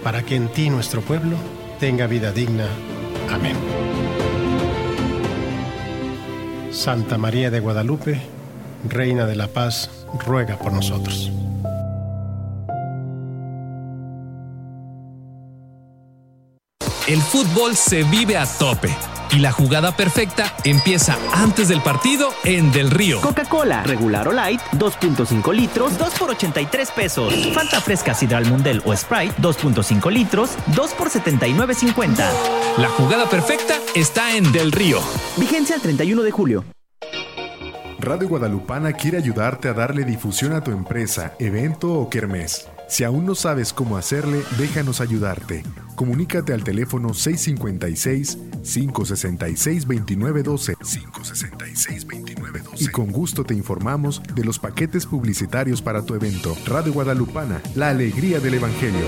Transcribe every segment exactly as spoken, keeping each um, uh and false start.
para que en ti nuestro pueblo tenga vida digna. Amén. Santa María de Guadalupe, Reina de la Paz, ruega por nosotros. El fútbol se vive a tope y la jugada perfecta empieza antes del partido en Del Río. Coca-Cola, regular o light, dos punto cinco litros, dos por ochenta y tres pesos. Fanta fresca Sidral Mundel o Sprite, dos punto cinco litros, dos por setenta y nueve cincuenta. La jugada perfecta está en Del Río. Vigencia el treinta y uno de julio. Radio Guadalupana quiere ayudarte a darle difusión a tu empresa, evento o kermés. Si aún no sabes cómo hacerle, déjanos ayudarte. Comunícate al teléfono seis cinco seis, cinco seis seis, dos nueve uno dos, cinco seis seis, dos nueve uno dos y con gusto te informamos de los paquetes publicitarios para tu evento. Radio Guadalupana, la alegría del Evangelio.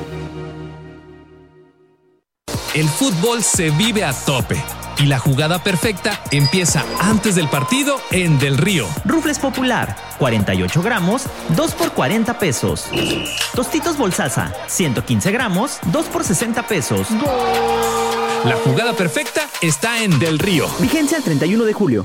El fútbol se vive a tope y la jugada perfecta empieza antes del partido en Del Río. Rufles Popular, cuarenta y ocho gramos, dos por cuarenta pesos. Tostitos Bolsasa, ciento quince gramos, dos por sesenta pesos. La jugada perfecta está en Del Río. Vigencia el treinta y uno de julio.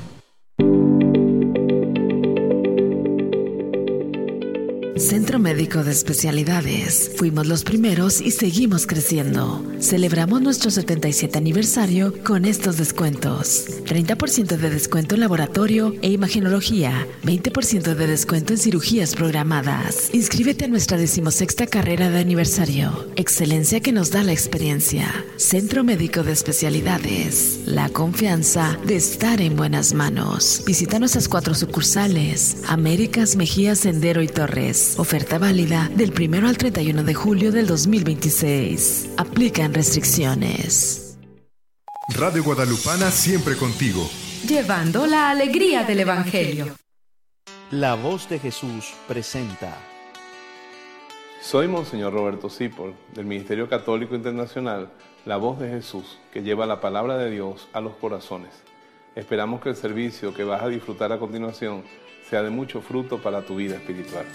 Centro Médico de Especialidades. Fuimos los primeros y seguimos creciendo. Celebramos nuestro setenta y siete aniversario con estos descuentos. treinta por ciento de descuento en laboratorio e imagenología. veinte por ciento de descuento en cirugías programadas. Inscríbete a nuestra decimosexta carrera de aniversario. Excelencia que nos da la experiencia. Centro Médico de Especialidades. La confianza de estar en buenas manos. Visita nuestras cuatro sucursales. Américas, Mejía, Sendero y Torres. Oferta válida del primero al treinta y uno de julio del dos mil veintiséis. Aplican restricciones. Radio Guadalupana siempre contigo. Llevando la alegría del Evangelio. La Voz de Jesús presenta. Soy Monseñor Roberto Cipol, del Ministerio Católico Internacional, La Voz de Jesús, que lleva la palabra de Dios a los corazones. Esperamos que el servicio que vas a disfrutar a continuación sea de mucho fruto para tu vida espiritual.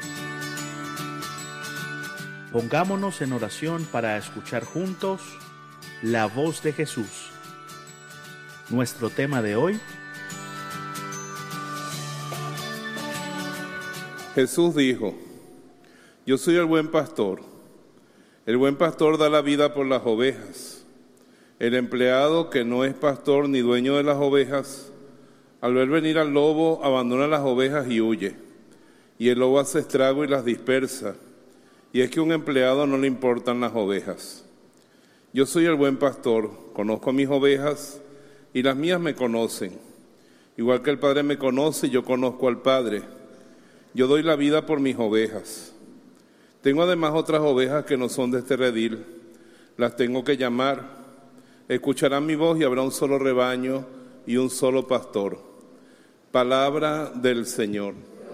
Pongámonos en oración para escuchar juntos la voz de Jesús. Nuestro tema de hoy: Jesús dijo: Yo soy el buen pastor. El buen pastor da la vida por las ovejas. El empleado que no es pastor ni dueño de las ovejas, al ver venir al lobo, abandona las ovejas y huye. Y el lobo hace estrago y las dispersa. Y es que a un empleado no le importan las ovejas. Yo soy el buen pastor, conozco a mis ovejas y las mías me conocen. Igual que el Padre me conoce, yo conozco al Padre. Yo doy la vida por mis ovejas. Tengo además otras ovejas que no son de este redil. Las tengo que llamar. Escucharán mi voz y habrá un solo rebaño y un solo pastor. Palabra del Señor.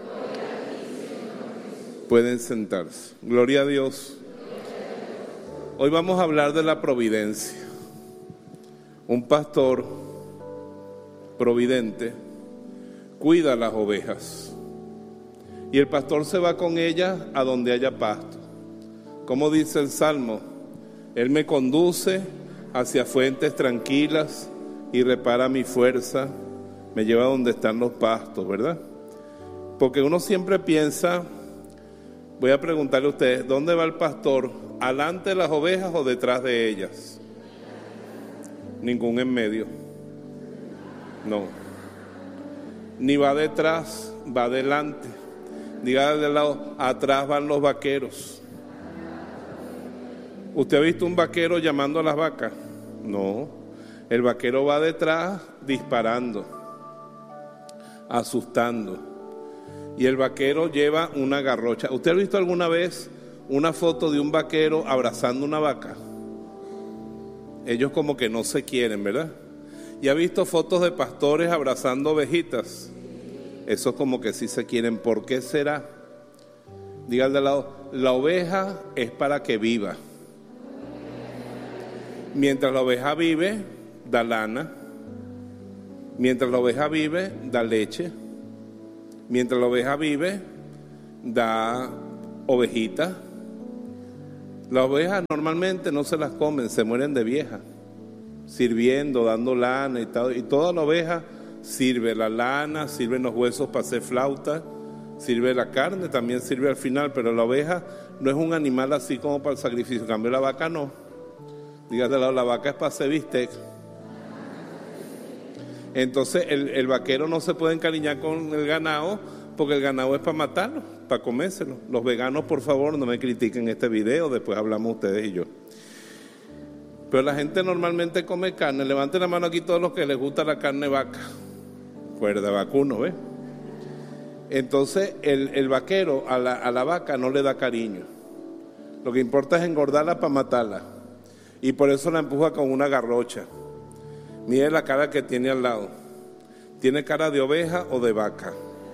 Pueden sentarse. Gloria a Dios. Hoy vamos a hablar de la providencia. Un pastor providente cuida las ovejas. Y el pastor se va con ellas a donde haya pasto. Como dice el Salmo, Él me conduce hacia fuentes tranquilas y repara mi fuerza, me lleva a donde están los pastos, ¿verdad? Porque uno siempre piensa, voy a preguntarle a ustedes, ¿dónde va el pastor? ¿Alante de las ovejas o detrás de ellas? Ningún en medio. No. Ni va detrás, va adelante. Diga del lado, atrás van los vaqueros. ¿Usted ha visto un vaquero llamando a las vacas? No. El vaquero va detrás disparando, asustando. Y el vaquero lleva una garrocha. ¿Usted ha visto alguna vez una foto de un vaquero abrazando una vaca? Ellos como que no se quieren, ¿verdad? ¿Y ha visto fotos de pastores abrazando ovejitas? Esos como que sí se quieren. ¿Por qué será? Diga al de al lado, la oveja es para que viva. Mientras la oveja vive, da lana. Mientras la oveja vive, da leche. Mientras la oveja vive, da ovejita. Las ovejas normalmente no se las comen, se mueren de vieja, sirviendo, dando lana y todo. Y toda la oveja sirve la lana, sirven los huesos para hacer flauta, sirve la carne, también sirve al final. Pero la oveja no es un animal así como para el sacrificio. En cambio la vaca no. Dígate, la, la vaca es para hacer bistec. Entonces el, el vaquero no se puede encariñar con el ganado, porque el ganado es para matarlo, para comérselo. Los veganos, por favor, no me critiquen este video, después hablamos ustedes y yo. Pero la gente normalmente come carne. Levanten la mano aquí todos los que les gusta la carne vaca. Cuerda vacuno, ¿ves? Entonces el, el vaquero a la, a la vaca no le da cariño. Lo que importa es engordarla para matarla. Y por eso la empuja con una garrocha. Mire la cara que tiene al lado. ¿Tiene cara de oveja o de vaca?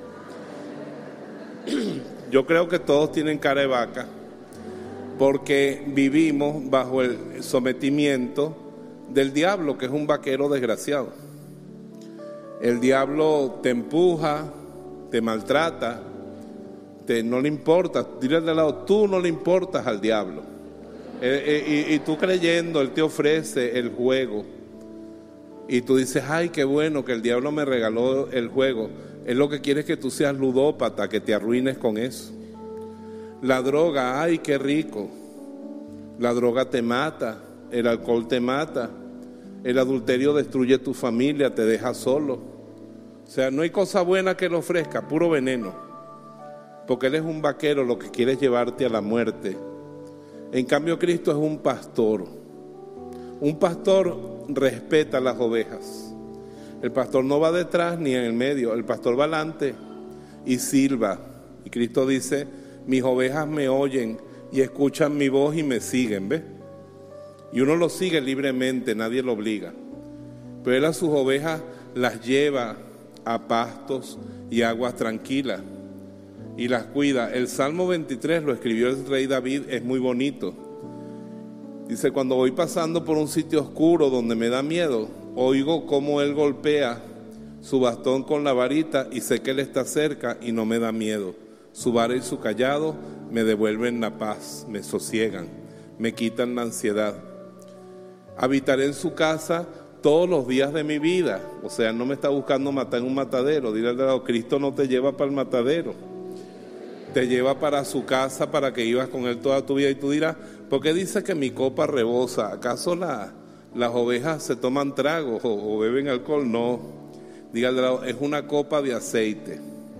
Yo creo que todos tienen cara de vaca, porque vivimos bajo el sometimiento del diablo, que es un vaquero desgraciado. El diablo te empuja, te maltrata, te, no le importa. Dile al de lado, tú no le importas al diablo. Eh, eh, y, y tú creyendo, él te ofrece el juego. Y tú dices, ay, qué bueno que el diablo me regaló el juego. Él lo que quiere es que tú seas ludópata, que te arruines con eso. La droga, ay, qué rico. La droga te mata, el alcohol te mata, el adulterio destruye tu familia, te deja solo. O sea, no hay cosa buena que le ofrezca, puro veneno. Porque Él es un vaquero, lo que quiere es llevarte a la muerte. En cambio, Cristo es un pastor. Un pastor respeta las ovejas. El pastor no va detrás ni en el medio, el pastor va adelante y silba. Y Cristo dice, mis ovejas me oyen y escuchan mi voz y me siguen, ¿ves? Y uno lo sigue libremente, nadie lo obliga. Pero Él a sus ovejas las lleva a pastos y aguas tranquilas y las cuida. El Salmo veintitrés lo escribió el rey David, es muy bonito. Dice, cuando voy pasando por un sitio oscuro donde me da miedo, oigo cómo Él golpea su bastón con la varita y sé que Él está cerca y no me da miedo. Su vara y su cayado me devuelven la paz, me sosiegan, me quitan la ansiedad. Habitaré en su casa todos los días de mi vida. O sea, no me está buscando matar en un matadero. Dile al lado, Cristo no te lleva para el matadero. Te lleva para su casa para que vivas con Él toda tu vida. Y tú dirás, ¿por qué dice que mi copa rebosa? ¿Acaso la, las ovejas se toman tragos o, o beben alcohol? No. Dígale, es una copa de aceite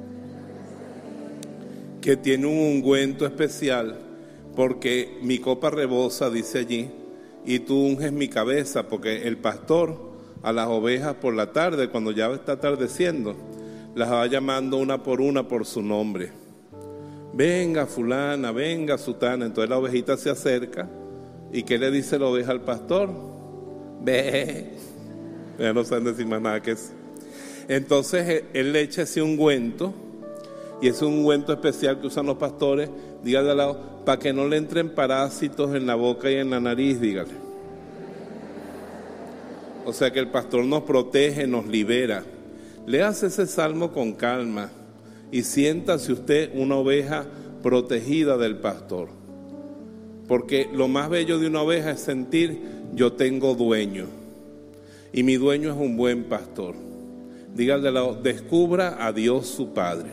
que tiene un ungüento especial, porque mi copa rebosa, dice allí, y tú unges mi cabeza, porque el pastor a las ovejas por la tarde, cuando ya está atardeciendo, las va llamando una por una por su nombre. Venga fulana, venga sutana. Entonces la ovejita se acerca. ¿Y qué le dice la oveja al pastor? Ve. Ya no saben decir más nada que eso. Entonces él le echa ese ungüento, y ese ungüento especial que usan los pastores, dígale al lado, para que no le entren parásitos en la boca y en la nariz, dígale. O sea que el pastor nos protege, nos libera. Léase ese salmo con calma y siéntase usted una oveja protegida del pastor. Porque lo más bello de una oveja es sentir, yo tengo dueño, y mi dueño es un buen pastor. Dígale al lado, descubra a Dios su Padre.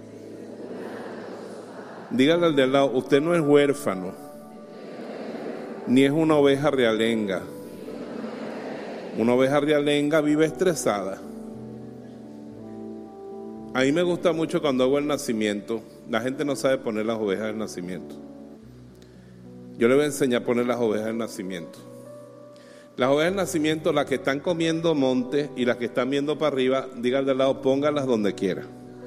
Dígale al de al lado, usted no es huérfano, ni es una oveja realenga. Una oveja realenga vive estresada. A mí me gusta mucho cuando hago el nacimiento. La gente no sabe poner las ovejas del nacimiento. Yo le voy a enseñar a poner las ovejas del nacimiento. Las ovejas del nacimiento, las que están comiendo monte y las que están viendo para arriba, díganle al lado, pónganlas donde quiera.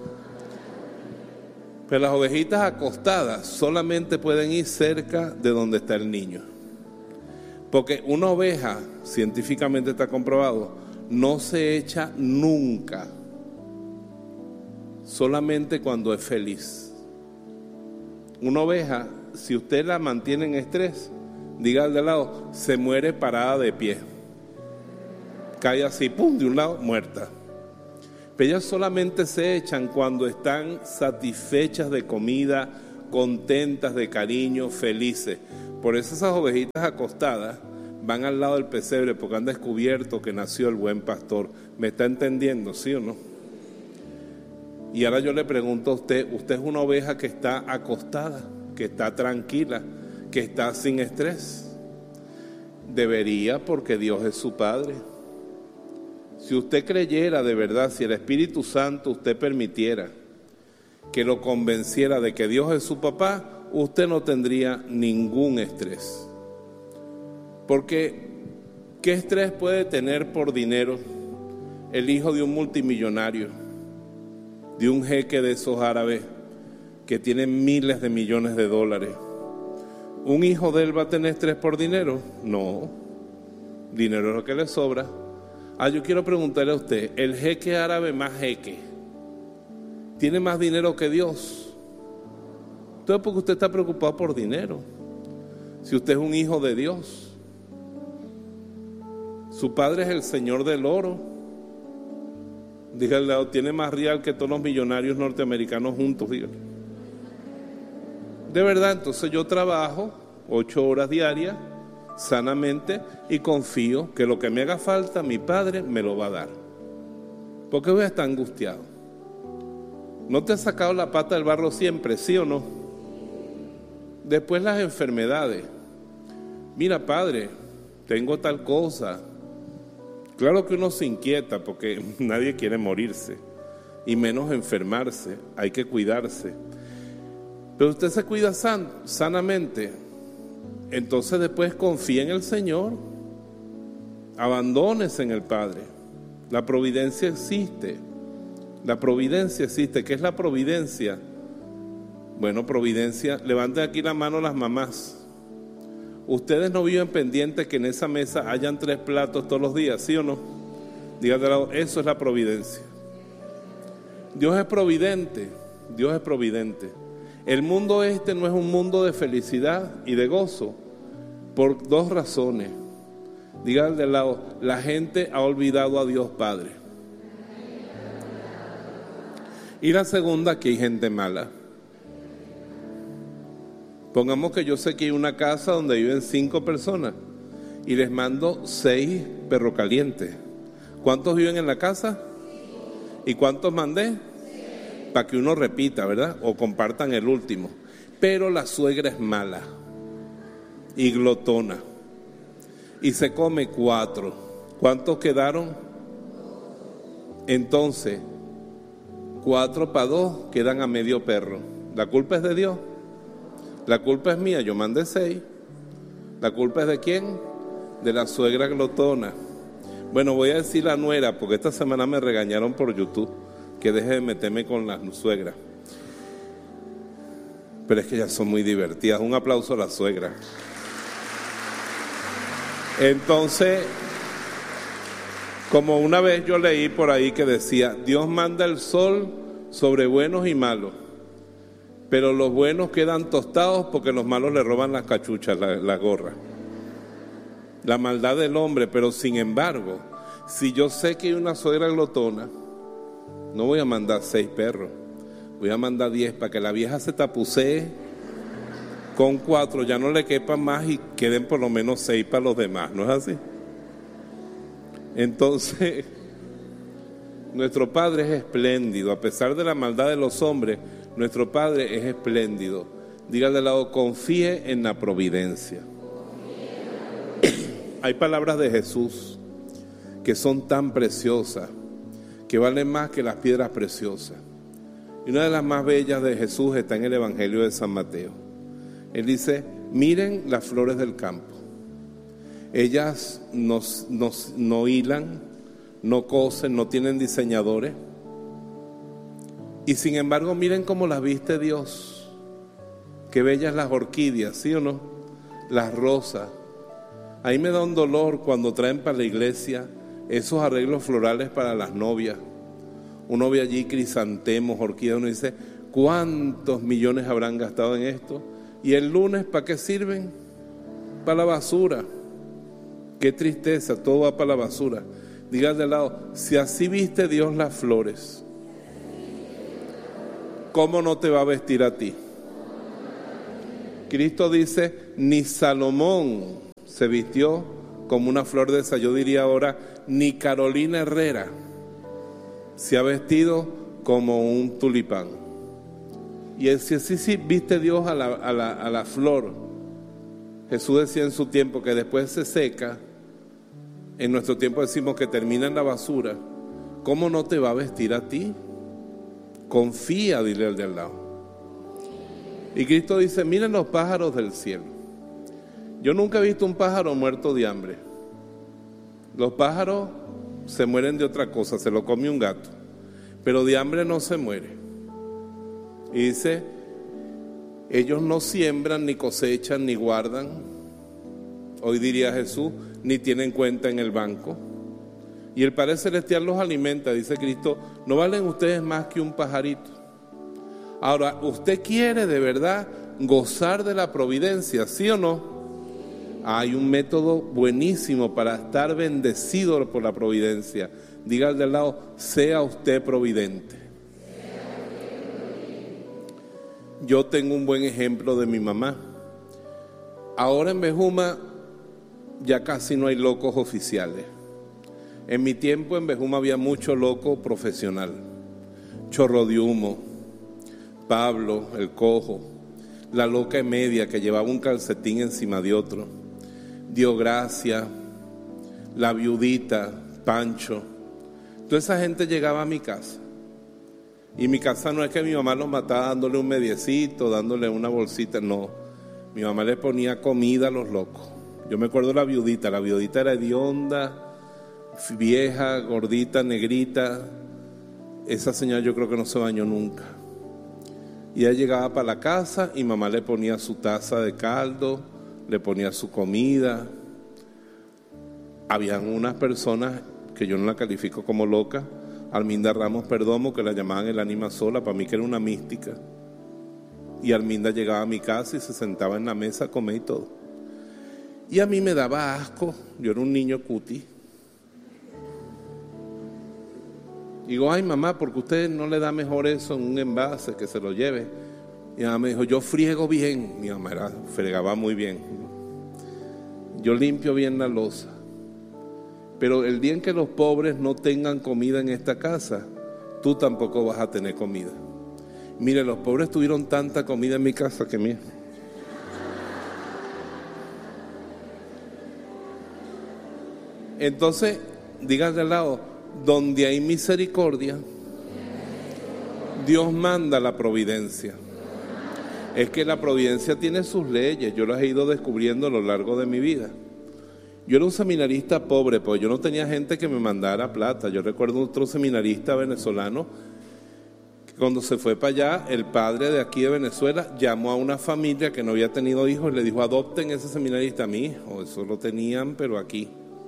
Pero las ovejitas acostadas solamente pueden ir cerca de donde está el niño. Porque una oveja, científicamente está comprobado, no se echa nunca, solamente cuando es feliz. Una oveja, si usted la mantiene en estrés, diga al de lado, se muere parada de pie. Cae así, pum, de un lado, muerta. Pero ellas solamente se echan cuando están satisfechas de comida, contentas de cariño, felices. Por eso esas ovejitas acostadas van al lado del pesebre porque han descubierto que nació el buen pastor. ¿Me está entendiendo, sí o no? Y ahora yo le pregunto a usted, ¿usted es una oveja que está acostada, que está tranquila, que está sin estrés? Debería, porque Dios es su Padre. Si usted creyera de verdad, si el Espíritu Santo usted permitiera que lo convenciera de que Dios es su papá, usted no tendría ningún estrés. Porque, ¿qué estrés puede tener por dinero el hijo de un multimillonario, de un jeque de esos árabes que tiene miles de millones de dólares? ¿Un hijo de él va a tener estrés por dinero? No, dinero es lo que le sobra. Ah, yo quiero preguntarle a usted, ¿el jeque árabe más jeque tiene más dinero que Dios? Entonces, ¿por qué usted está preocupado por dinero? Si usted es un hijo de Dios, su padre es el Señor del oro. Dígale, tiene más real que todos los millonarios norteamericanos juntos, dígale. De verdad, entonces yo trabajo ocho horas diarias, sanamente, y confío que lo que me haga falta, mi Padre me lo va a dar. ¿Por qué voy a estar angustiado? ¿No te has sacado la pata del barro siempre, sí o no? Después las enfermedades. Mira, Padre, tengo tal cosa. Claro que uno se inquieta porque nadie quiere morirse, y menos enfermarse, hay que cuidarse. Pero usted se cuida san, sanamente, entonces después confía en el Señor, abandónese en el Padre. La providencia existe, la providencia existe. ¿Qué es la providencia? Bueno, providencia, levanten aquí la mano las mamás. Ustedes no viven pendientes que en esa mesa hayan tres platos todos los días, ¿sí o no? Díganle al lado, eso es la providencia. Dios es providente, Dios es providente. El mundo este no es un mundo de felicidad y de gozo, por dos razones. Díganle al lado, la gente ha olvidado a Dios Padre. Y la segunda, que hay gente mala. Pongamos que yo sé que hay una casa donde viven cinco personas y les mando seis perros calientes. ¿Cuántos viven en la casa? ¿Y cuántos mandé? Para que uno repita, ¿verdad? O compartan el último. Pero la suegra es mala y glotona y se come cuatro. ¿Cuántos quedaron? Entonces, cuatro para dos quedan a medio perro. ¿La culpa es de Dios? La culpa es mía, yo mandé seis. ¿La culpa es de quién? De la suegra glotona. Bueno, voy a decir la nuera, porque esta semana me regañaron por YouTube que deje de meterme con las suegras. Pero es que ellas son muy divertidas. Un aplauso a la suegra. Entonces, como una vez yo leí por ahí que decía, Dios manda el sol sobre buenos y malos, pero los buenos quedan tostados porque los malos le roban las cachuchas, la, la gorra. La maldad del hombre, pero sin embargo, si yo sé que hay una suegra glotona, no voy a mandar seis perros, voy a mandar diez para que la vieja se tapucee con cuatro, ya no le quepan más y queden por lo menos seis para los demás, ¿no es así? Entonces, nuestro Padre es espléndido, a pesar de la maldad de los hombres, nuestro Padre es espléndido. Dígale al lado, confíe en la providencia. Hay palabras de Jesús que son tan preciosas, que valen más que las piedras preciosas. Y una de las más bellas de Jesús está en el Evangelio de San Mateo. Él dice, miren las flores del campo. Ellas no, no, no hilan, no cosen, no tienen diseñadores. Y sin embargo, miren cómo las viste Dios. Qué bellas las orquídeas, ¿sí o no? Las rosas. Ahí me da un dolor cuando traen para la iglesia esos arreglos florales para las novias. Uno ve allí crisantemos, orquídeas, uno dice, ¿cuántos millones habrán gastado en esto? Y el lunes, ¿para qué sirven? Para la basura. Qué tristeza, todo va para la basura. Diga de lado, si así viste Dios las flores, ¿cómo no te va a vestir a ti? Cristo dice, ni Salomón se vistió como una flor de esa. Yo diría ahora, ni Carolina Herrera se ha vestido como un tulipán. Y él decía, sí, sí, viste Dios a la, a la, a la flor. Jesús decía en su tiempo que después se seca. En nuestro tiempo decimos que termina en la basura. ¿Cómo no te va a vestir a ti? Confía, dile al de al lado. Y Cristo dice, miren los pájaros del cielo. Yo nunca he visto un pájaro muerto de hambre. Los pájaros se mueren de otra cosa, se lo come un gato, pero de hambre no se muere. Y dice, ellos no siembran, ni cosechan, ni guardan. Hoy diría Jesús, ni tienen cuenta en el banco. Y el Padre Celestial los alimenta, dice Cristo, no valen ustedes más que un pajarito. Ahora, ¿usted quiere de verdad gozar de la providencia, sí o no? Hay un método buenísimo para estar bendecido por la providencia. Diga al de al lado, sea usted providente. Yo tengo un buen ejemplo de mi mamá. Ahora en Bejuma ya casi no hay locos oficiales. En mi tiempo en Bejuma había mucho loco profesional. Chorro de Humo, Pablo, el cojo, la loca media que llevaba un calcetín encima de otro, Diogracia, la viudita, Pancho. Toda esa gente llegaba a mi casa. Y mi casa no es que mi mamá los mataba dándole un mediecito, dándole una bolsita, no. Mi mamá le ponía comida a los locos. Yo me acuerdo de la viudita, la viudita era hedionda, vieja, gordita, negrita. Esa señora yo creo que no se bañó nunca. Y ella llegaba para la casa y mamá le ponía su taza de caldo, le ponía su comida. Habían unas personas que yo no la califico como loca, Arminda Ramos Perdomo, que la llamaban el ánima sola, para mí que era una mística. Y Arminda llegaba a mi casa y se sentaba en la mesa a comer y todo. Y a mí me daba asco, yo era un niño cuti. Digo, ay mamá, ¿por qué usted no le da mejor eso en un envase, que se lo lleve? Y mi mamá me dijo, yo friego bien. Mi mamá era, fregaba muy bien. Yo limpio bien la loza. Pero el día en que los pobres no tengan comida en esta casa, tú tampoco vas a tener comida. Mire, los pobres tuvieron tanta comida en mi casa que mira. Entonces, díganle al lado, donde hay misericordia, Dios manda la providencia. Es que la providencia tiene sus leyes, yo las he ido descubriendo a lo largo de mi vida. Yo era un seminarista pobre, pues yo no tenía gente que me mandara plata. Yo recuerdo otro seminarista venezolano que cuando se fue para allá, el padre de aquí de Venezuela llamó a una familia que no había tenido hijos y le dijo, adopten ese seminarista. Mi hijo, eso lo tenían, pero aquí.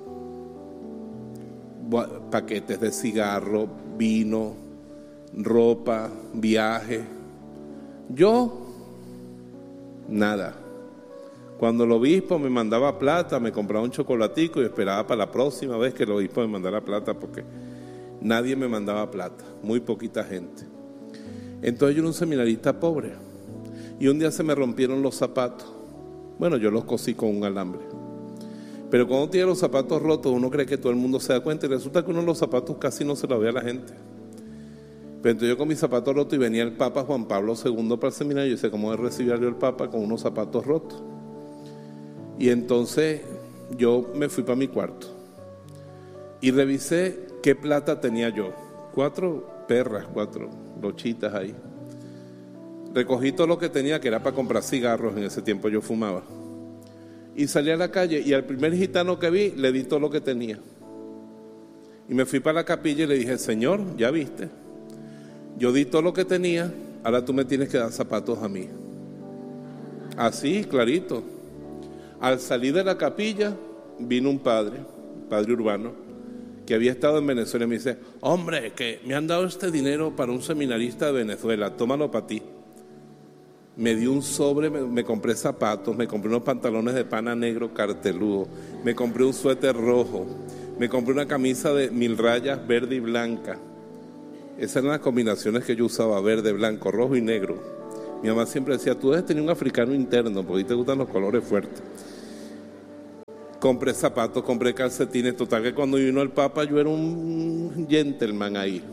Paquetes de cigarro, vino, ropa, viaje. Yo, nada. Cuando el obispo me mandaba plata, me compraba un chocolatico y esperaba para la próxima vez que el obispo me mandara plata, porque nadie me mandaba plata, muy poquita gente. Entonces yo era un seminarista pobre y un día se me rompieron los zapatos. Bueno, yo los cosí con un alambre. Pero cuando tiene los zapatos rotos, uno cree que todo el mundo se da cuenta y resulta que uno los zapatos casi no se los ve a la gente. Pero entonces yo con mis zapatos rotos y venía el Papa Juan Pablo segundo para el seminario, y yo sé cómo es recibir yo el Papa con unos zapatos rotos. Y entonces yo me fui para mi cuarto y revisé qué plata tenía yo. Cuatro perras, cuatro lochitas ahí. Recogí todo lo que tenía, que era para comprar cigarros, en ese tiempo yo fumaba. Y salí a la calle y al primer gitano que vi le di todo lo que tenía. Y me fui para la capilla y le dije, Señor, ya viste, yo di todo lo que tenía, ahora tú me tienes que dar zapatos a mí. Así, clarito. Al salir de la capilla, vino un padre, un padre urbano, que había estado en Venezuela y me dice, hombre, que me han dado este dinero para un seminarista de Venezuela, tómalo para ti. Me dio un sobre, me, me compré zapatos, me compré unos pantalones de pana negro carteludo, me compré un suéter rojo, me compré una camisa de mil rayas verde y blanca. Esas eran las combinaciones que yo usaba, verde, blanco, rojo y negro. Mi mamá siempre decía, tú debes tener un africano interno, porque a ti te gustan los colores fuertes. Compré zapatos, compré calcetines, total que cuando vino el Papa yo era un gentleman ahí.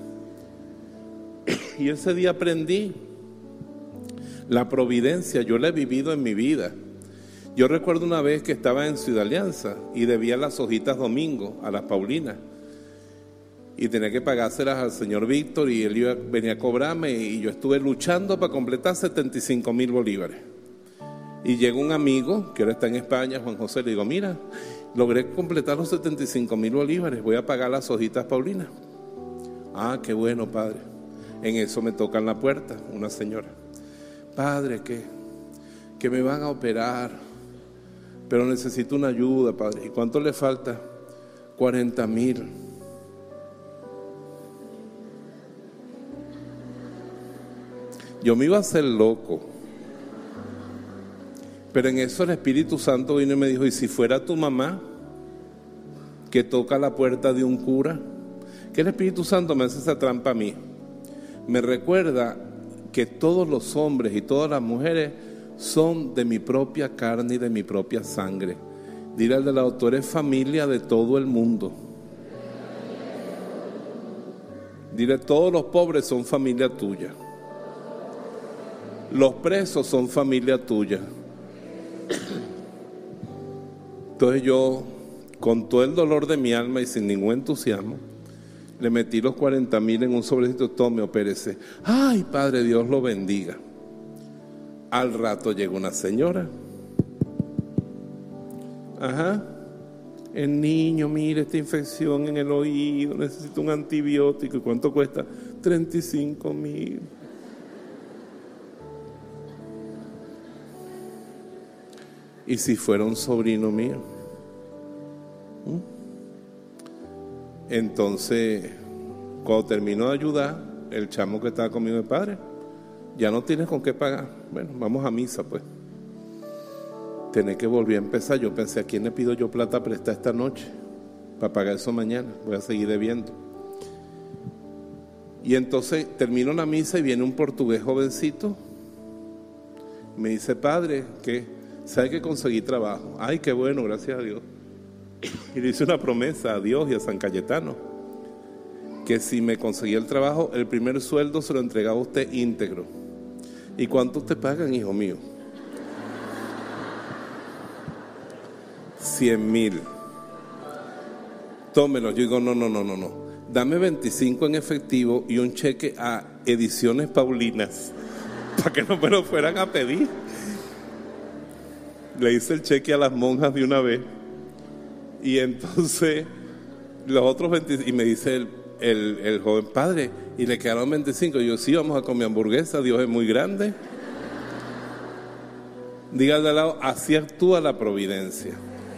Y ese día aprendí la providencia, yo la he vivido en mi vida. Yo recuerdo una vez que estaba en Ciudad Alianza y debía las hojitas domingo a las Paulinas. Y tenía que pagárselas al señor Víctor y él iba, venía a cobrarme y yo estuve luchando para completar setenta y cinco mil bolívares. Y llega un amigo que ahora está en España, Juan José, le digo, mira, logré completar los setenta y cinco mil bolívares, voy a pagar las hojitas Paulinas. Ah, qué bueno, padre. En eso me tocan la puerta una señora. Padre, que, que me van a operar, pero necesito una ayuda, padre. ¿Y cuánto le falta? cuarenta mil. Yo me iba a hacer loco. Pero en eso el Espíritu Santo vino y me dijo, ¿y si fuera tu mamá que toca la puerta de un cura? Que el Espíritu Santo me hace esa trampa a mí. Me recuerda que todos los hombres y todas las mujeres son de mi propia carne y de mi propia sangre. Dile al de la autora, es familia de todo el mundo. Dile, todos los pobres son familia tuya. Los presos son familia tuya. Entonces yo, con todo el dolor de mi alma y sin ningún entusiasmo, le metí los cuarenta mil en un sobrecito, tome, opérese. Ay, Padre, Dios lo bendiga. Al rato llegó una señora. Ajá. El niño, mire esta infección en el oído, necesita un antibiótico. ¿Y cuánto cuesta? treinta y cinco mil. ¿Y si fuera un sobrino mío? ¿Mm? Entonces, cuando terminó de ayudar, el chamo que estaba conmigo, el padre, ya no tienes con qué pagar. Bueno, vamos a misa pues. Tenés que volver a empezar. Yo pensé, ¿a quién le pido yo plata prestada esta noche para pagar eso mañana? Voy a seguir debiendo. Y entonces termino la misa y viene un portugués jovencito. Me dice, padre, ¿qué? ¿Sabe que conseguí trabajo? Ay, qué bueno, gracias a Dios. Y le hice una promesa a Dios y a San Cayetano, que si me conseguía el trabajo, el primer sueldo se lo entregaba a usted íntegro. ¿Y cuánto te pagan, hijo mío? Cien mil. Tómelo. Yo digo, no, no, no, no, no. Dame veinticinco en efectivo y un cheque a Ediciones Paulinas, para que no me lo fueran a pedir. Le hice el cheque a las monjas de una vez. Y entonces los otros veinticinco, y me dice el, el, el joven, padre, y le quedaron veinticinco. Y yo, sí, vamos a comer hamburguesa, Dios es muy grande. Dígale al lado, así actúa la providencia.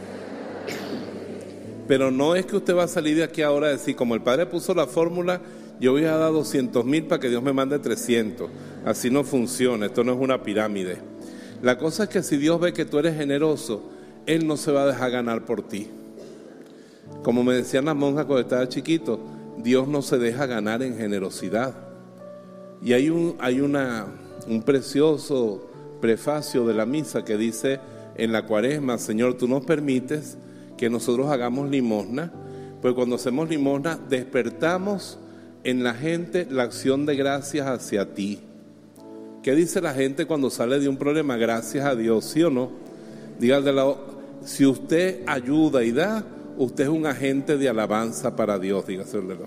Pero no es que usted va a salir de aquí ahora a decir, como el padre puso la fórmula, yo voy a dar doscientos mil para que Dios me mande trescientos. Así no funciona, esto no es una pirámide. La cosa es que si Dios ve que tú eres generoso, Él no se va a dejar ganar por ti. Como me decían las monjas cuando estaba chiquito, Dios no se deja ganar en generosidad. Y hay un, hay una, un precioso prefacio de la misa que dice en la Cuaresma, Señor, tú nos permites que nosotros hagamos limosna, pues cuando hacemos limosna despertamos en la gente la acción de gracias hacia ti. ¿Qué dice la gente cuando sale de un problema? Gracias a Dios, ¿sí o no? Dígale de lado, si usted ayuda y da, usted es un agente de alabanza para Dios, dígaselo de lado.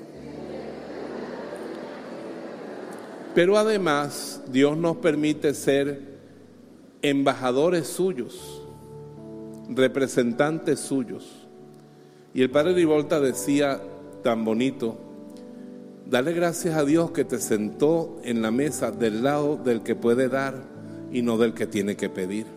Pero además, Dios nos permite ser embajadores suyos, representantes suyos. Y el padre Rivolta decía tan bonito, dale gracias a Dios que te sentó en la mesa del lado del que puede dar y no del que tiene que pedir.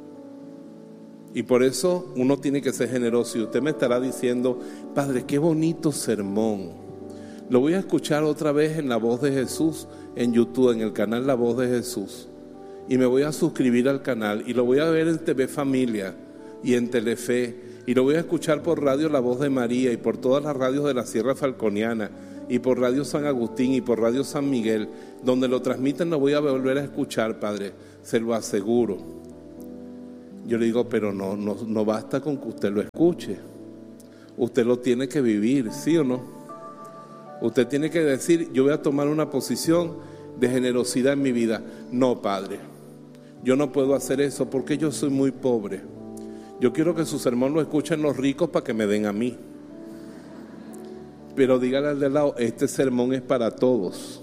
Y por eso uno tiene que ser generoso. Y usted me estará diciendo, padre, qué bonito sermón. Lo voy a escuchar otra vez en La Voz de Jesús, en YouTube, en el canal La Voz de Jesús. Y me voy a suscribir al canal y lo voy a ver en T V Familia y en Telefe. Y lo voy a escuchar por Radio La Voz de María y por todas las radios de la Sierra Falconiana y por Radio San Agustín y por Radio San Miguel, donde lo transmiten, lo voy a volver a escuchar, Padre, se lo aseguro. Yo le digo, pero no, no, no basta con que usted lo escuche, usted lo tiene que vivir, ¿sí o no? Usted tiene que decir, yo voy a tomar una posición de generosidad en mi vida. No, Padre, yo no puedo hacer eso porque yo soy muy pobre. Yo quiero que su sermón lo escuchen los ricos para que me den a mí. Pero dígale al de lado, este sermón es para todos.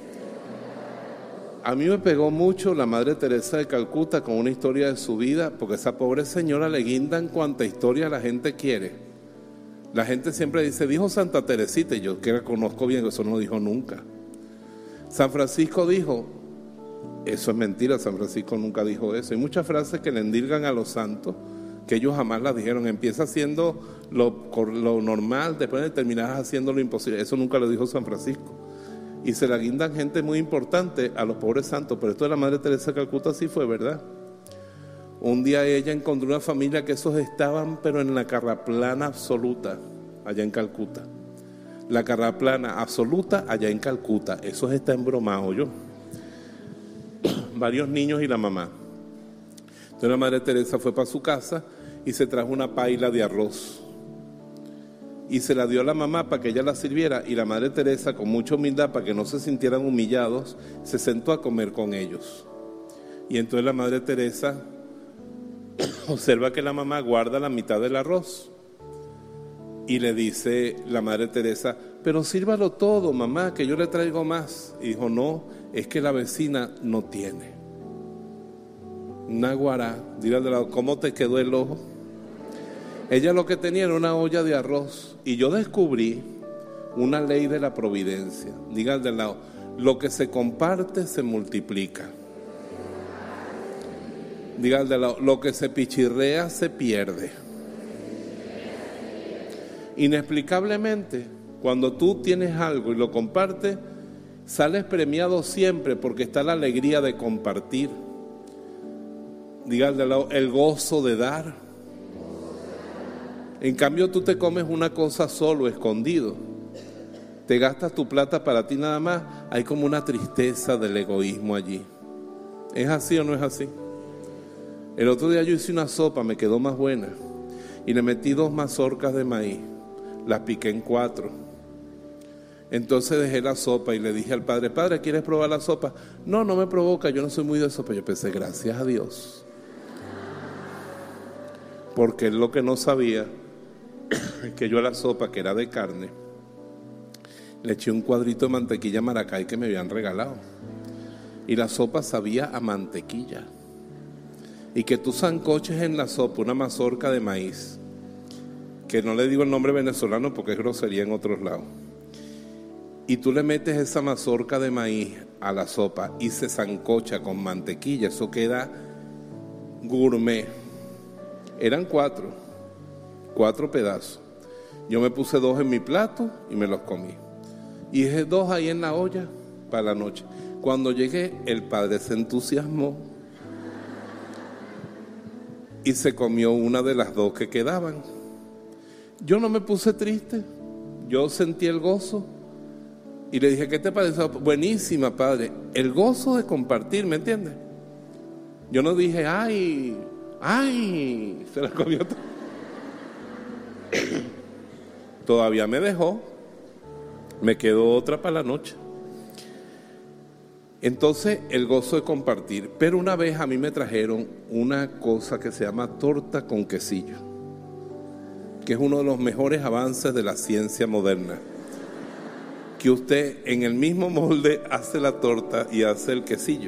A mí me pegó mucho la Madre Teresa de Calcuta con una historia de su vida, porque esa pobre señora le guindan cuanta historia la gente quiere. La gente siempre dice, dijo Santa Teresita, y yo que la conozco bien, eso no dijo nunca. San Francisco dijo, eso es mentira, San Francisco nunca dijo eso. Hay muchas frases que le endilgan a los santos, que ellos jamás las dijeron. Empieza haciendo lo, lo normal, después de terminar haciendo lo imposible. Eso nunca lo dijo San Francisco. Y se la guindan gente muy importante a los pobres santos, pero esto de la Madre Teresa de Calcuta sí fue verdad. Un día ella encontró una familia que esos estaban, pero en la carraplana absoluta, allá en Calcuta. La carraplana absoluta allá en Calcuta, esos está embromado yo. Varios niños y la mamá. Entonces la Madre Teresa fue para su casa y se trajo una paila de arroz. Y se la dio a la mamá para que ella la sirviera, y la Madre Teresa, con mucha humildad, para que no se sintieran humillados, se sentó a comer con ellos. Y entonces la Madre Teresa observa que la mamá guarda la mitad del arroz y le dice la Madre Teresa, pero sírvalo todo, mamá, que yo le traigo más. Y dijo, no, es que la vecina no tiene. Naguará, dígale, ¿cómo te quedó el ojo? Ella lo que tenía era una olla de arroz, y yo descubrí una ley de la providencia. Diga al de lado, lo que se comparte se multiplica. Diga al de lado, lo que se pichirrea se pierde. Inexplicablemente, cuando tú tienes algo y lo compartes, sales premiado siempre, porque está la alegría de compartir. Diga al de lado, el gozo de dar. En cambio, tú te comes una cosa solo, escondido. Te gastas tu plata para ti nada más. Hay como una tristeza del egoísmo allí. ¿Es así o no es así? El otro día yo hice una sopa, me quedó más buena. Y le metí dos mazorcas de maíz. Las piqué en cuatro. Entonces dejé la sopa y le dije al padre, padre, ¿quieres probar la sopa? No, no me provoca, yo no soy muy de sopa. Yo pensé, gracias a Dios. Porque él lo que no sabía es que yo a la sopa, que era de carne, le eché un cuadrito de mantequilla Maracay que me habían regalado. Y la sopa sabía a mantequilla. Y que tú sancoches en la sopa una mazorca de maíz, que no le digo el nombre venezolano porque es grosería en otros lados, y tú le metes esa mazorca de maíz a la sopa y se sancocha con mantequilla, eso queda gourmet. Eran cuatro, cuatro pedazos. Yo me puse dos en mi plato y me los comí. Y dejé dos ahí en la olla para la noche. Cuando llegué, el padre se entusiasmó y se comió una de las dos que quedaban. Yo no me puse triste, yo sentí el gozo y le dije, ¿qué te parece? Buenísima, padre. El gozo de compartir, ¿me entiendes? Yo no dije, ay, ay, se la comió todo. Todavía me dejó, me quedó otra para la noche. Entonces, el gozo de compartir. Pero una vez a mí me trajeron una cosa que se llama torta con quesillo, que es uno de los mejores avances de la ciencia moderna. Que usted en el mismo molde hace la torta y hace el quesillo.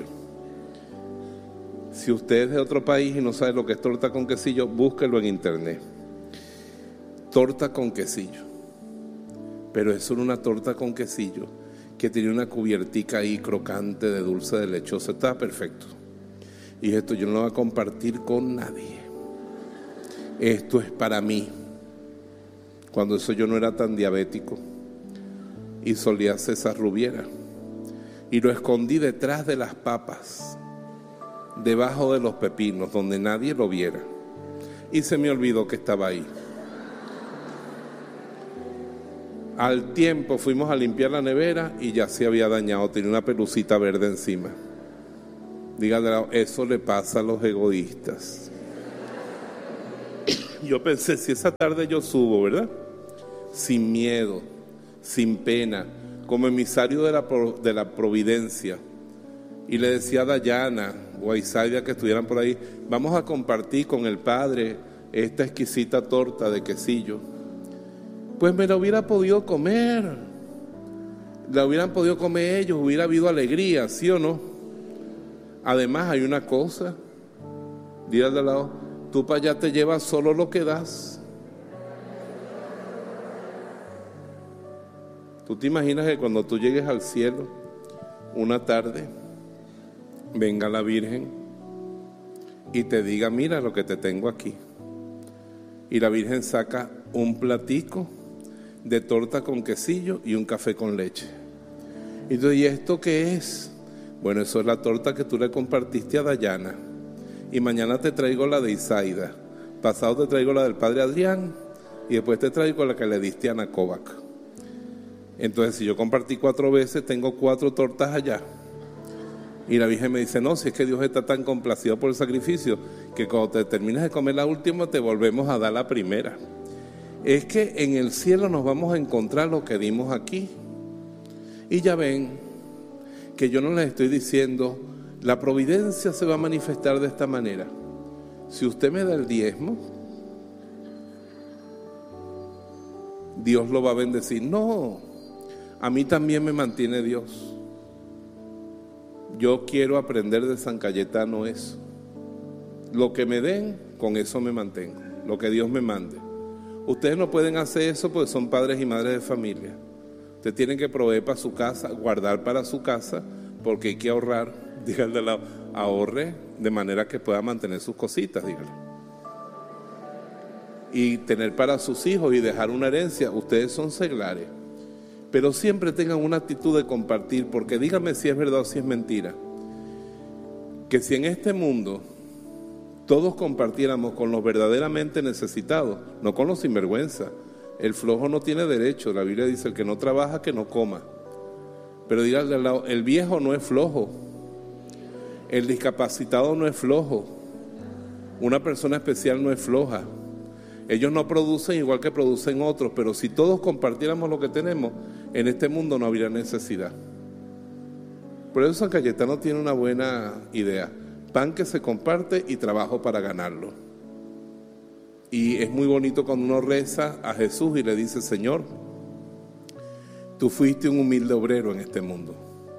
Si usted es de otro país y no sabe lo que es torta con quesillo, búsquelo en internet. Torta con quesillo. Pero eso era una torta con quesillo que tenía una cubiertica ahí crocante de dulce de lechoso. Estaba perfecto. Y esto yo no lo voy a compartir con nadie. Esto es para mí. Cuando eso yo no era tan diabético y solía hacer esa rubiera. Y lo escondí detrás de las papas, debajo de los pepinos, donde nadie lo viera. Y se me olvidó que estaba ahí. Al tiempo fuimos a limpiar la nevera y ya se había dañado, tenía una pelucita verde encima. Díganle, eso le pasa a los egoístas. Yo pensé, si esa tarde yo subo, ¿verdad? Sin miedo, sin pena, como emisario de la, de la providencia. Y le decía a Dayana o a Isaidia que estuvieran por ahí, vamos a compartir con el Padre esta exquisita torta de quesillo. Pues me la hubiera podido comer, la hubieran podido comer ellos, hubiera habido alegría, ¿sí o no? Además hay una cosa, dile al de al lado, tú para allá te llevas solo lo que das. ¿Tú te imaginas que cuando tú llegues al cielo, una tarde, venga la Virgen y te diga, mira lo que te tengo aquí? Y la Virgen saca un platico de torta con quesillo y un café con leche. Y tú, ¿y esto qué es? Bueno, eso es la torta que tú le compartiste a Dayana. Y mañana te traigo la de Isaida. Pasado te traigo la del Padre Adrián. Y después te traigo la que le diste a Ana Kovac. Entonces, si yo compartí cuatro veces, tengo cuatro tortas allá. Y la Virgen me dice, no, si es que Dios está tan complacido por el sacrificio, que cuando te terminas de comer la última, te volvemos a dar la primera. Es que en el cielo nos vamos a encontrar lo que dimos aquí. Y ya ven que yo no les estoy diciendo, la providencia se va a manifestar de esta manera. Si usted me da el diezmo, Dios lo va a bendecir. No, a mí también me mantiene Dios. Yo quiero aprender de San Cayetano eso. Lo que me den, con eso me mantengo. Lo que Dios me mande. Ustedes no pueden hacer eso porque son padres y madres de familia. Ustedes tienen que proveer para su casa, guardar para su casa, porque hay que ahorrar. Díganle al lado, ahorre de manera que pueda mantener sus cositas, díganle. Y tener para sus hijos y dejar una herencia. Ustedes son seglares. Pero siempre tengan una actitud de compartir, porque díganme si es verdad o si es mentira. Que si en este mundo todos compartiéramos con los verdaderamente necesitados, no con los sinvergüenza. El flojo no tiene derecho. La Biblia dice, el que no trabaja, que no coma. Pero díganle al lado, el viejo no es flojo. El discapacitado no es flojo. Una persona especial no es floja. Ellos no producen igual que producen otros, pero si todos compartiéramos lo que tenemos, en este mundo no habría necesidad. Por eso San Cayetano tiene una buena idea. Pan que se comparte y trabajo para ganarlo. Y es muy bonito cuando uno reza a Jesús y le dice, Señor, tú fuiste un humilde obrero en este mundo.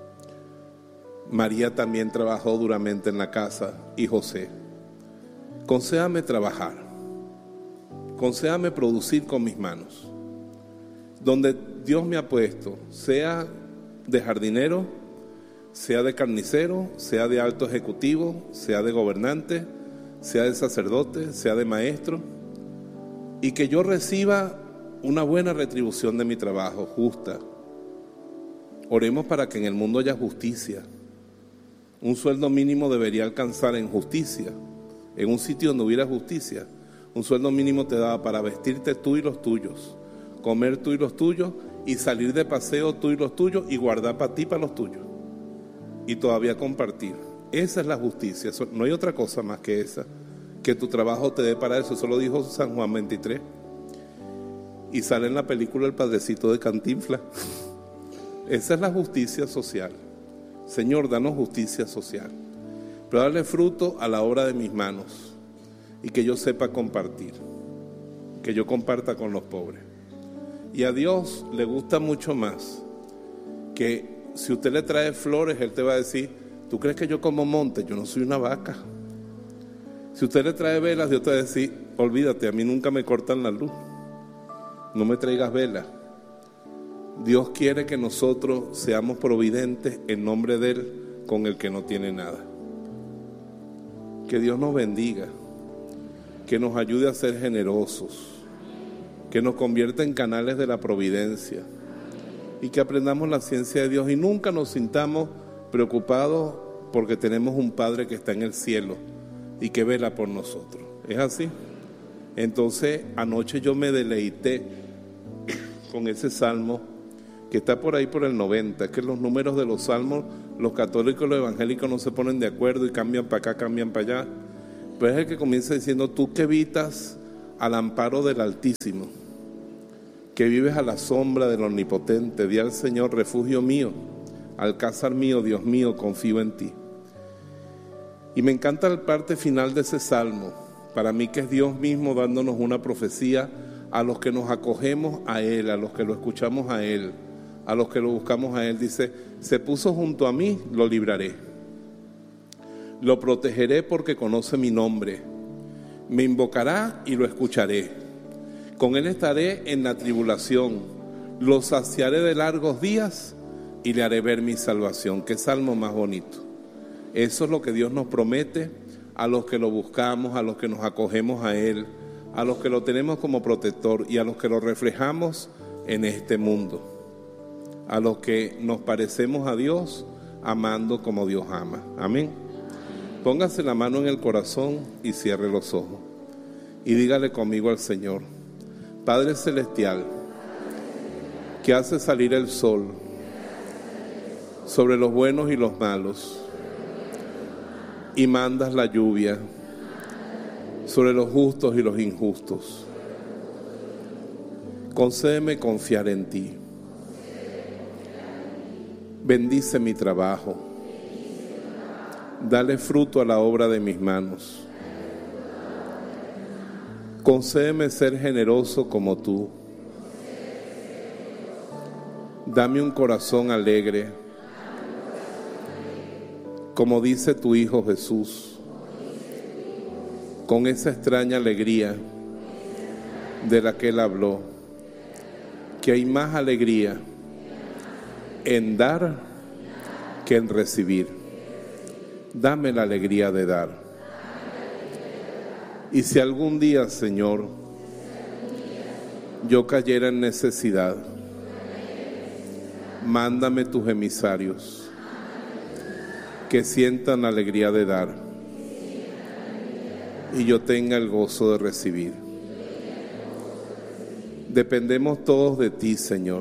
María también trabajó duramente en la casa y José. Concédame trabajar. Concédame producir con mis manos. Donde Dios me ha puesto, sea de jardinero, sea de carnicero, sea de alto ejecutivo, sea de gobernante, sea de sacerdote, sea de maestro, y que yo reciba una buena retribución de mi trabajo, justa. Oremos para que en el mundo haya justicia. Un sueldo mínimo debería alcanzar en justicia. En un sitio donde hubiera justicia, un sueldo mínimo te daba para vestirte tú y los tuyos, comer tú y los tuyos, y salir de paseo tú y los tuyos, y guardar para ti, para los tuyos. Y todavía compartir. Esa es la justicia. No hay otra cosa más que esa, que tu trabajo te dé para eso. Eso lo dijo San Juan veintitrés. Y sale en la película El Padrecito de Cantinflas. Esa es la justicia social. Señor, danos justicia social, pero darle fruto a la obra de mis manos, y que yo sepa compartir, que yo comparta con los pobres. Y a Dios le gusta mucho más que si usted le trae flores, Él te va a decir, ¿tú crees que yo como monte? Yo no soy una vaca. Si usted le trae velas, Dios te va a decir, olvídate, a mí nunca me cortan la luz. No me traigas velas. Dios quiere que nosotros seamos providentes en nombre de Él con el que no tiene nada. Que Dios nos bendiga, que nos ayude a ser generosos, que nos convierta en canales de la providencia, y que aprendamos la ciencia de Dios y nunca nos sintamos preocupados porque tenemos un Padre que está en el cielo y que vela por nosotros. ¿Es así? Entonces anoche yo me deleité con ese salmo que está por ahí por el noventa. Es que los números de los salmos, los católicos y los evangélicos no se ponen de acuerdo y cambian para acá, cambian para allá. Pero es el que comienza diciendo: tú que habitas al amparo del Altísimo, que vives a la sombra del Omnipotente, di al Señor: refugio mío, alcázar mío, Dios mío, confío en ti. Y me encanta la parte final de ese salmo, para mí que es Dios mismo dándonos una profecía a los que nos acogemos a Él, a los que lo escuchamos a Él, a los que lo buscamos a Él. Dice: se puso junto a mí, lo libraré, lo protegeré porque conoce mi nombre, me invocará y lo escucharé, con Él estaré en la tribulación, lo saciaré de largos días y le haré ver mi salvación. Qué salmo más bonito. Eso es lo que Dios nos promete a los que lo buscamos, a los que nos acogemos a Él, a los que lo tenemos como protector y a los que lo reflejamos en este mundo, a los que nos parecemos a Dios amando como Dios ama. Amén. Póngase la mano en el corazón y cierre los ojos y dígale conmigo al Señor: Padre Celestial, que hace salir el sol sobre los buenos y los malos, y mandas la lluvia sobre los justos y los injustos, concédeme confiar en ti. Bendice mi trabajo, dale fruto a la obra de mis manos. Concédeme ser generoso como tú. Dame un corazón alegre, como dice tu Hijo Jesús, con esa extraña alegría de la que Él habló, que hay más alegría en dar que en recibir. Dame la alegría de dar. Y si algún día, Señor, yo cayera en necesidad, mándame tus emisarios que sientan la alegría de dar y yo tenga el gozo de recibir. Dependemos todos de ti, Señor.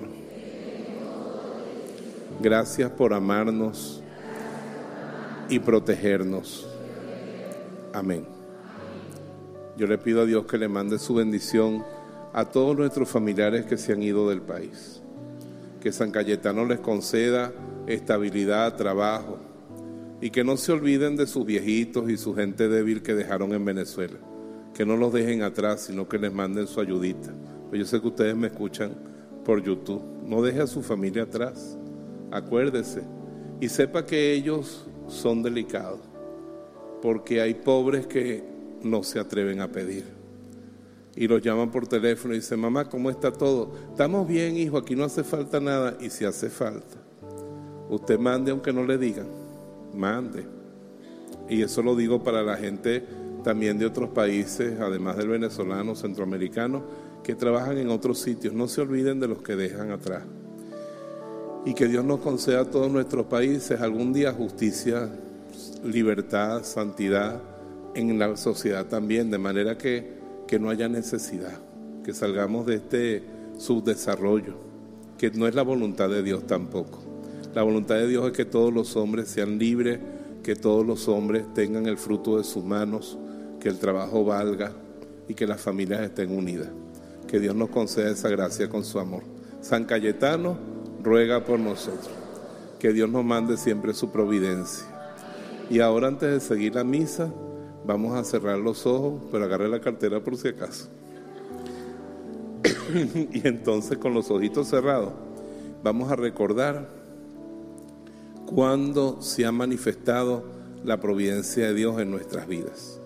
Gracias por amarnos y protegernos. Amén. Yo le pido a Dios que le mande su bendición a todos nuestros familiares que se han ido del país. Que San Cayetano les conceda estabilidad, trabajo, y que no se olviden de sus viejitos y su gente débil que dejaron en Venezuela. Que no los dejen atrás, sino que les manden su ayudita. Pues yo sé que ustedes me escuchan por YouTube. No deje a su familia atrás. Acuérdese y sepa que ellos son delicados, porque hay pobres que no se atreven a pedir y los llaman por teléfono y dicen: mamá, ¿cómo está todo? Estamos bien, hijo, aquí no hace falta nada. Y si hace falta, usted mande aunque no le digan, mande. Y eso lo digo para la gente también de otros países, además del venezolano, centroamericano, que trabajan en otros sitios. No se olviden de los que dejan atrás. Y que Dios nos conceda a todos nuestros países algún día justicia, libertad, santidad en la sociedad también, de manera que, que no haya necesidad, que salgamos de este subdesarrollo, que no es la voluntad de Dios tampoco. La voluntad de Dios es que todos los hombres sean libres, que todos los hombres tengan el fruto de sus manos, que el trabajo valga y que las familias estén unidas. Que Dios nos conceda esa gracia con su amor. San Cayetano ruega por nosotros. Que Dios nos mande siempre su providencia. Y ahora, antes de seguir la misa, vamos a cerrar los ojos, pero agarre la cartera por si acaso. Y entonces, con los ojitos cerrados, vamos a recordar cuándo se ha manifestado la providencia de Dios en nuestras vidas.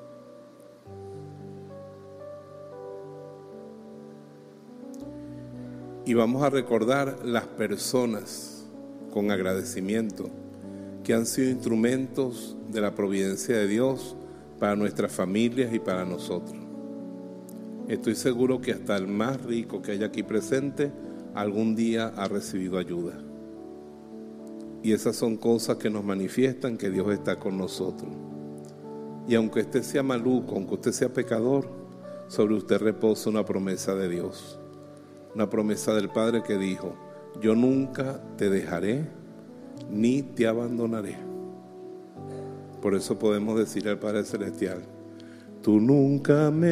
Y vamos a recordar las personas con agradecimiento que han sido instrumentos de la providencia de Dios para nuestras familias y para nosotros. Estoy seguro que hasta el más rico que haya aquí presente algún día ha recibido ayuda. Y esas son cosas que nos manifiestan que Dios está con nosotros. Y aunque usted sea maluco, aunque usted sea pecador, sobre usted reposa una promesa de Dios. una promesa del Padre que dijo: yo nunca te dejaré ni te abandonaré. Por eso podemos decir al Padre Celestial: tú nunca me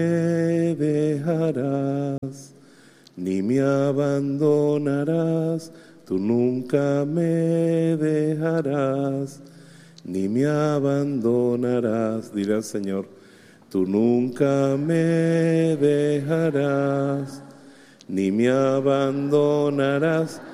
dejarás ni me abandonarás, tú nunca me dejarás ni me abandonarás. Dile al Señor: tú nunca me dejarás ni me abandonarás,